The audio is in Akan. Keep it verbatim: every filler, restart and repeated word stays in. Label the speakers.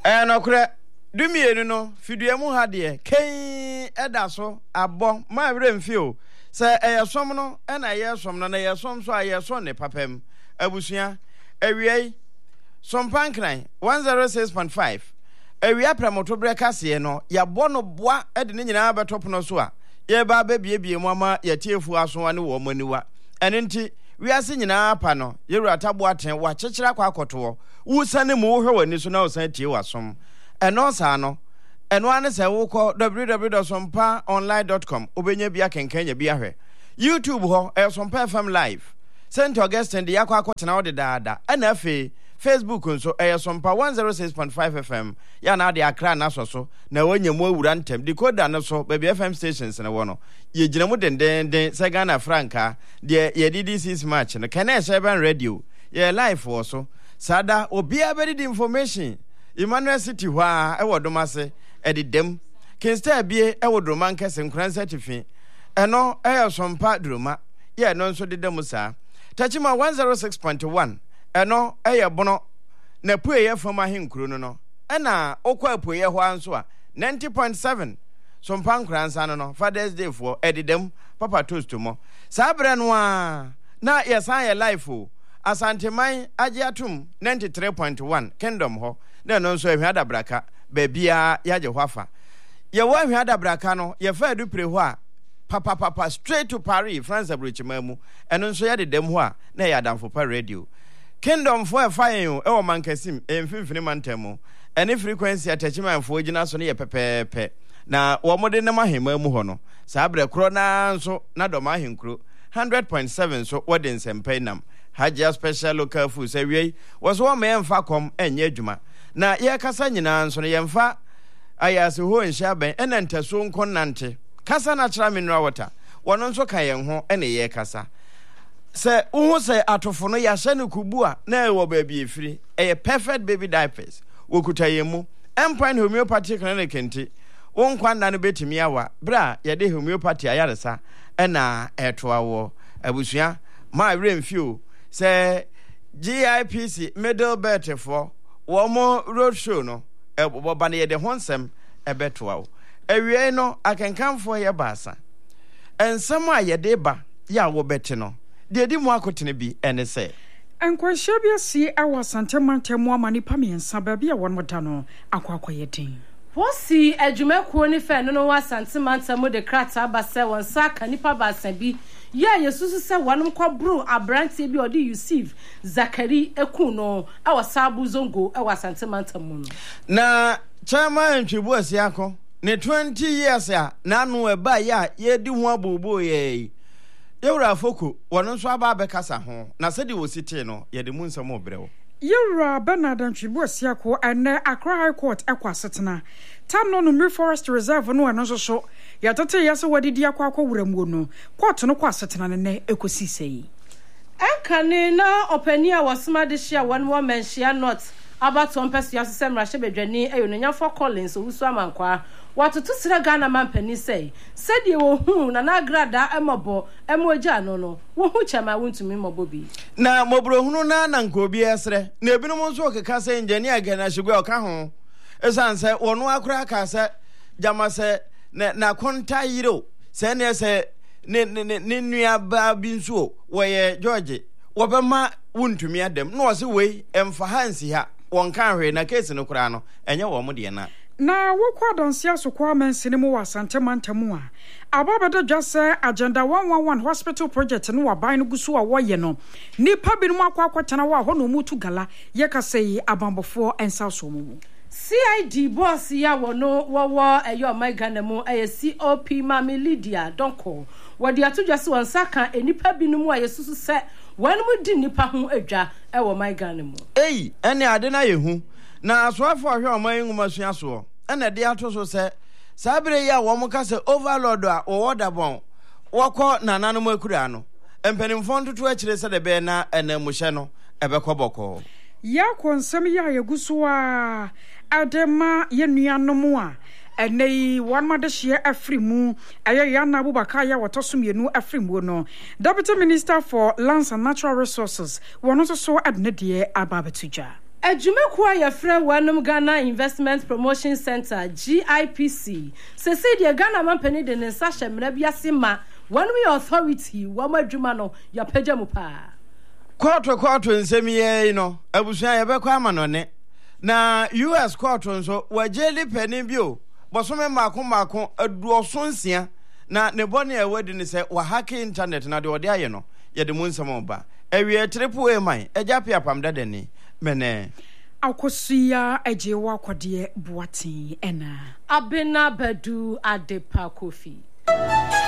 Speaker 1: Eh no kure dumienu no fiduemu ha de ken edaso abo ma remfio se eyesom no e na yesom no na yesom so ayesom ne papam abusua awiei Sompankran one oh six point five awia pramoto brekase no yabo no boa e de nyina betop no so a ye ba ba biebie mu ama yatiefu aso ane wo maniwa ene nti wiase nyina pa no yewura tabo aten wa kyekira kwa akoto wo sane mu wo hwe wani so na wo san tie wasom eno sa no eno ane se wo kọ w w w dot sompa online dot com obenya bia kenkanya bia hwe YouTube ho e Sompa F M live Saint Augustine de yakwa akotena wo de daada ana afi Facebook nso e Sompa one oh six point five F M ya na de Accra na so so na wanyemu awura ntem decoder no so baby F M stations na wo no ye gina mu dendenden se Ghana Franca de ye D D C match no kana seven radio ye live wo so sada obia be the information Emmanuel City hwa e wodomase e de dem Kingstar bie e wodoma nkese nkran certificate eno e Sompa droma ye no nso de dem sa Tachima one oh six point one eno eye bono na pueye fama henkuru no no ena okwa pueye ho anso a ninety point seven Sompa nkransa no no Father's Day for edidem papa toast mo sabre no a na yesan ye life o Asanteman agiatum ninety-three point one Kingdom ho na no nso ehwa dabraka babia yaje hwafa ye wo ehwa dabraka no ye fa adu pre ho a papa papa straight to Paris France abrochimamu eno nso ye dedem ho a na ya damfo pa radio Kingdom for fire e wo mankasim emfimfini mantemu ene frequency attachment for gina so ne ye pepepe na wo mode ne mahemamu ho no sabre kro na nso na do mahenkro one hundred point seven so wodin sempenam Haja special local food say we was one man fa kom enye adwuma na ye kasa nyina nso ne yemfa ayase ho nhia ben ena ntaso nkon nante kasa natural mineral water wono nso kan yen ho ene ye kasa se uhu se atofo no ya hye ne kubu a na e wo ba bi efiri e perfect baby diapers wokuta yemu empine homeopathic clinic enti wonkwa nda no betimi awa bra ye de homeopathy ayaresa ena etoa wo abusua my remfio say G I P C middle belt for womo road show no e boba ne de honsem e betoa wo awie no akenkan for ye basa ensam a ye de ba ya wo bete no de di mu akotene bi ene se
Speaker 2: enkwanhia bi asi awa santemantemu amani pamiensa ba bia won moda no akwakoye din
Speaker 3: Wosi adwumakuo ni fe no no wa santemantemu de krata ba se won saka nipa ba sa bi ya yesusu se wanom kwabru abrantie bi odi Yusuf Zakari eku no awa sabu zongo awa santemantemu no
Speaker 1: na chama ntwibu asi akọ ne twenty years a nanu eba ya ye di ho abobo ye yewura foko wono so aba bekasa ho na se de wosite no ye de mu nsam obrewo
Speaker 2: Yura Bernard Ntwibu Asiako and Accra High Court ekwasetena Tamno no Forest Reserve no ano so ya tete yase wadidi akwa akwa wuramu no court no kwasetena ne ekosi sei
Speaker 3: Enkane na opania wasoma de hia one one mention not about some person yase semrahye bedwani ayo no nyafo Collins owusu amankwa watoto sira Ghana mampani sei said ye wo hu na na agrada emobo emoja no no wo hu chama wontumi mobobi
Speaker 1: na mobro hunu na na nkobi esre na ebinom nso okeka se engineer Ghana shigwe oka ho esan se wono akura ka se jama se na na konta yiro se ne se ne ne ne nua ba bi nso wo ye George wo be ma wontumi adem na wo se wei emfa hansi ha wonka hwe na case no kura no enye wo mo de na
Speaker 2: na wokwa donsia so kwa mensini mu wasantemantamu a ababada dwase agenda one one one hospital project no waban no gusu a woye no nipa bi no akwa akwatena wa ho no mutu gala ye kasei abambofo ensa so mu
Speaker 3: C I D boss ya wono wowo eyo my Ghana mu eye C O P Mami Lydia Donko wodi atodwase won saka enipa bi no mu ayesusu se wanum di nipa ho adwa e wo my Ghana mu
Speaker 1: ei ene ade na yehu na asoafo ahwe oman ngumasua so ene de ato so se sabre ya wo muka se overload a wo woda bon wokọ nananom akura no empanimfo ntoto akire se de be na ene muhye no ebekoboko
Speaker 2: ya konsem ya yeguso a adema yenuanom a enei wan madehye afrimu aye yana Abubakar ya wotosomienu afrimu no Deputy Minister for Lands and Natural Resources wono so so adnedie ababetuja
Speaker 3: Ejumekuwa yefre wanum Ghana Investment Promotion Center G I P C. Se se de Ghana mampeni de nsa hye biase ma one way authority wama adwuma no ya pagya mu pa.
Speaker 1: Kwoto kwoto nsemi ye no abusua ye bekwa amanone. Na U S court nso wajeli peni bio bosome mako mako aduoso nsia na ne bone e wadi ni se wa hack internet na de ode aye no ye de mu nsem ba. Ewie triple A man ejape apam dadani mene
Speaker 2: akosuya ejewa kwode boatin ena
Speaker 3: Abena Badu Adepa Kofi.